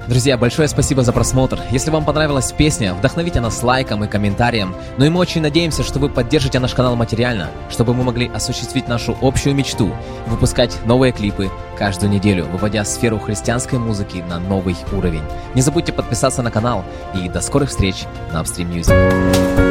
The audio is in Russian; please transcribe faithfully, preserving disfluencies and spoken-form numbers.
Друзья, большое спасибо за просмотр. Если вам понравилась песня, вдохновите нас лайком и комментарием. Ну и мы очень надеемся, что вы поддержите наш канал материально, чтобы мы могли осуществить нашу общую мечту – выпускать новые клипы каждую неделю, выводя сферу христианской музыки на новый уровень. Не забудьте подписаться на канал и до скорых встреч на Upstream Music.